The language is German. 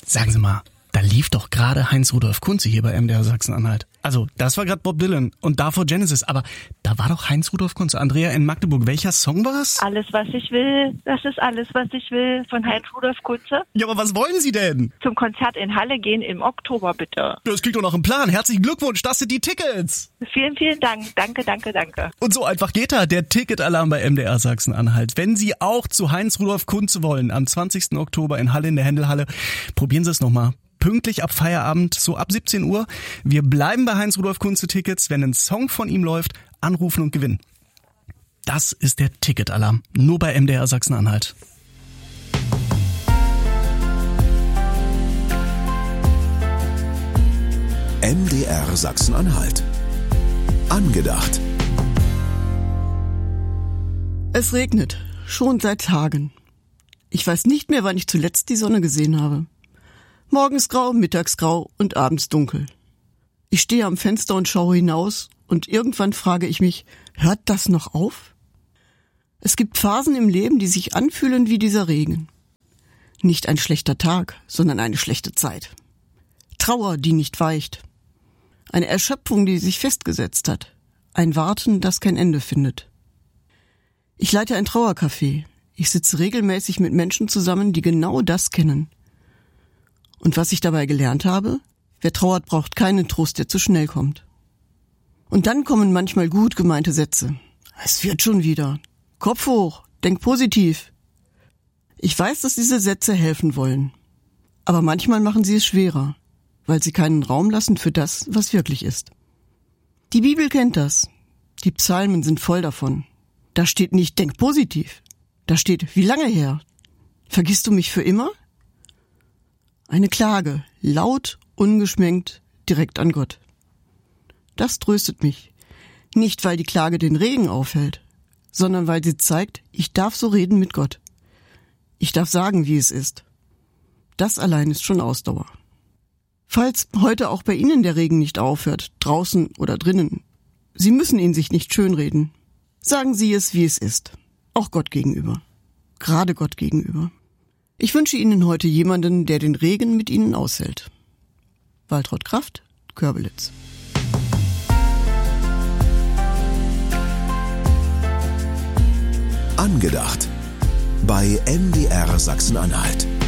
Sagen Sie mal, da lief doch gerade Heinz-Rudolf Kunze hier bei MDR Sachsen-Anhalt. Also, das war gerade Bob Dylan und davor Genesis. Aber da war doch Heinz-Rudolf Kunze. Andrea in Magdeburg, welcher Song war's? Alles, was ich will, das ist alles, was ich will, von Heinz-Rudolf Kunze. Ja, aber was wollen Sie denn? Zum Konzert in Halle gehen im Oktober, bitte. Das klingt doch nach einem Plan. Herzlichen Glückwunsch, das sind die Tickets. Vielen, vielen Dank. Danke. Und so einfach geht er, der Ticketalarm bei MDR Sachsen-Anhalt. Wenn Sie auch zu Heinz-Rudolf Kunze wollen, am 20. Oktober in Halle in der Händelhalle, probieren Sie es nochmal. Pünktlich ab Feierabend, so ab 17 Uhr. Wir bleiben bei Heinz-Rudolf Kunze Tickets. Wenn ein Song von ihm läuft, anrufen und gewinnen. Das ist der Ticketalarm. Nur bei MDR Sachsen-Anhalt. MDR Sachsen-Anhalt. Angedacht. Es regnet. Schon seit Tagen. Ich weiß nicht mehr, wann ich zuletzt die Sonne gesehen habe. Morgens grau, mittags grau und abends dunkel. Ich stehe am Fenster und schaue hinaus und irgendwann frage ich mich, hört das noch auf? Es gibt Phasen im Leben, die sich anfühlen wie dieser Regen. Nicht ein schlechter Tag, sondern eine schlechte Zeit. Trauer, die nicht weicht. Eine Erschöpfung, die sich festgesetzt hat. Ein Warten, das kein Ende findet. Ich leite ein Trauercafé. Ich sitze regelmäßig mit Menschen zusammen, die genau das kennen. Und was ich dabei gelernt habe? Wer trauert, braucht keinen Trost, der zu schnell kommt. Und dann kommen manchmal gut gemeinte Sätze. Es wird schon wieder. Kopf hoch, denk positiv. Ich weiß, dass diese Sätze helfen wollen. Aber manchmal machen sie es schwerer, weil sie keinen Raum lassen für das, was wirklich ist. Die Bibel kennt das. Die Psalmen sind voll davon. Da steht nicht, denk positiv. Da steht, wie lange her? Vergisst du mich für immer? Eine Klage, laut, ungeschminkt, direkt an Gott. Das tröstet mich. Nicht, weil die Klage den Regen aufhält, sondern weil sie zeigt, ich darf so reden mit Gott. Ich darf sagen, wie es ist. Das allein ist schon Ausdauer. Falls heute auch bei Ihnen der Regen nicht aufhört, draußen oder drinnen, Sie müssen ihn sich nicht schönreden. Sagen Sie es, wie es ist. Auch Gott gegenüber. Gerade Gott gegenüber. Ich wünsche Ihnen heute jemanden, der den Regen mit Ihnen aushält. Waltraud Kraft, Körbelitz. Angedacht. Bei MDR Sachsen-Anhalt.